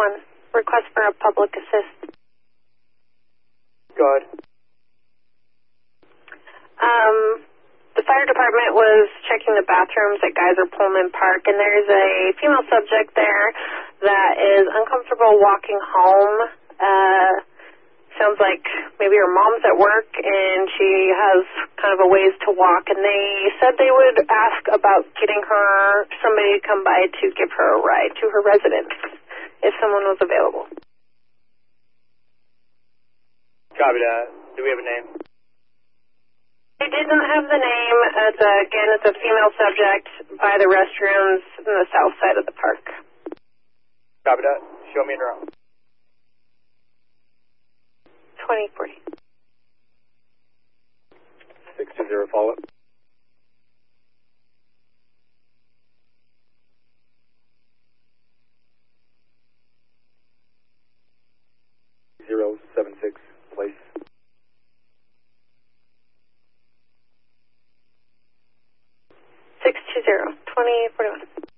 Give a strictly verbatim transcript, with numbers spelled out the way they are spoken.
one. Request for a public assist. Go ahead. Um, the fire department was checking the bathrooms at Geyser Pullman Park, and there's a female subject there that is uncomfortable walking home. Uh, sounds like maybe her mom's at work, and she has kind of a ways to walk, and they said they would ask about getting her, somebody to come by to give her a ride to her residence, if someone was available. Copy that. Do we have a name? They didn't have the name. It's a, again, it's a female subject by the restrooms on the south side of the park. Copy that. Show me in the room. twenty forty. six two zero, follow-up. zero seven six, place. six two zero, twenty forty-one.